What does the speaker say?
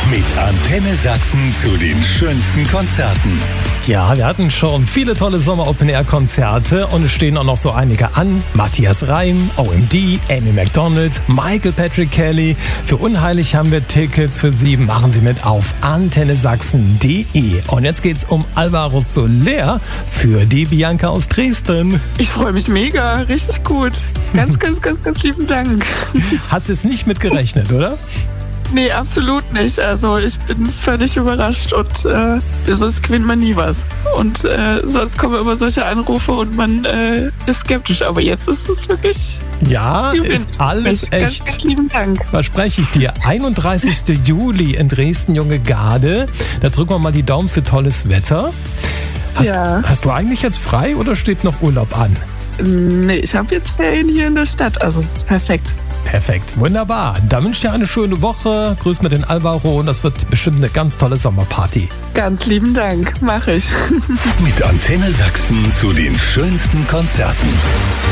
Mit Antenne Sachsen zu den schönsten Konzerten. Ja, wir hatten schon viele tolle Sommer-Open-Air-Konzerte und es stehen auch noch so einige an. Matthias Reim, OMD, Amy Macdonald, Michael Patrick Kelly. Für Unheilig haben wir Tickets für Sie. Machen Sie mit auf antennesachsen.de. Und jetzt geht's um Alvaro Soler für die Bianca aus Dresden. Ich freue mich mega, richtig gut. Ganz lieben Dank. Hast jetzt nicht mit gerechnet, oder? Nee, absolut nicht. Also ich bin völlig überrascht und sonst gewinnt man nie was. Und sonst kommen immer solche Anrufe und man ist skeptisch. Aber jetzt ist es wirklich... Ja, ist alles echt. Ganz lieben Dank. Verspreche ich dir. 31. Juli in Dresden, Junge Garde. Da drücken wir mal die Daumen für tolles Wetter. Hast du eigentlich jetzt frei oder steht noch Urlaub an? Nee, ich habe jetzt Ferien hier in der Stadt. Also es ist perfekt. Perfekt, wunderbar. Da wünsche ich dir eine schöne Woche. Grüß mir den Alvaro und das wird bestimmt eine ganz tolle Sommerparty. Ganz lieben Dank, mache ich. Mit Antenne Sachsen zu den schönsten Konzerten.